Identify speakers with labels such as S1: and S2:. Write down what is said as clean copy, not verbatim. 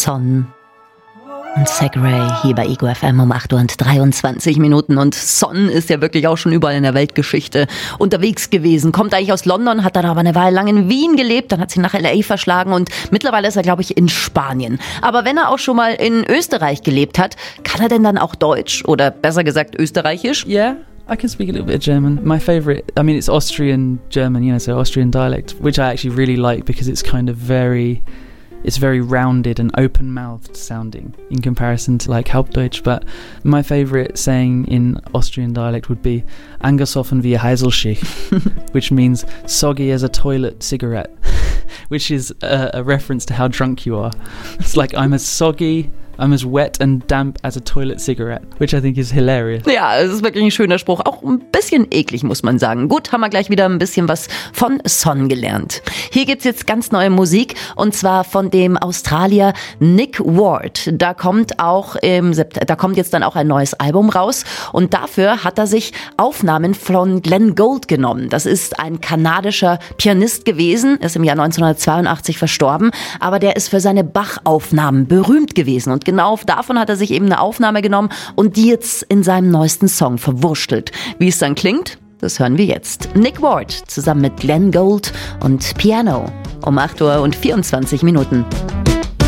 S1: Son und Zach Ray hier bei Ego FM um 8:23 und Son ist ja wirklich auch schon überall in der Weltgeschichte unterwegs gewesen. Kommt eigentlich aus London, hat dann aber eine Weile lang in Wien gelebt, dann hat sie nach L.A. verschlagen und mittlerweile ist er, glaube ich, in Spanien. Aber wenn er auch schon mal in Österreich gelebt hat, kann er denn dann auch Deutsch oder besser gesagt Österreichisch?
S2: Yeah. I can speak a little bit of German. My favourite, it's Austrian German, so Austrian dialect, which I actually really like because it's kind of it's very rounded and open-mouthed sounding in comparison to like Hauptdeutsch. But my favourite saying in Austrian dialect would be "angesoffen wie Heiselschicht," which means soggy as a toilet cigarette, which is a reference to how drunk you are. It's like I'm as wet and damp as a toilet cigarette, which I think is hilarious.
S1: Ja, es ist wirklich ein schöner Spruch. Auch ein bisschen eklig, muss man sagen. Gut, haben wir gleich wieder ein bisschen was von Son gelernt. Hier gibt's jetzt ganz neue Musik und zwar von dem Australier Nick Ward. Da kommt jetzt dann auch ein neues Album raus und dafür hat er sich Aufnahmen von Glenn Gould genommen. Das ist ein kanadischer Pianist gewesen, ist im Jahr 1982 verstorben, aber der ist für seine Bach-Aufnahmen berühmt gewesen und genau davon hat er sich eben eine Aufnahme genommen und die jetzt in seinem neuesten Song verwurschtelt. Wie es dann klingt, das hören wir jetzt. Nick Ward zusammen mit Glenn Gould und Piano um 8:24 Uhr.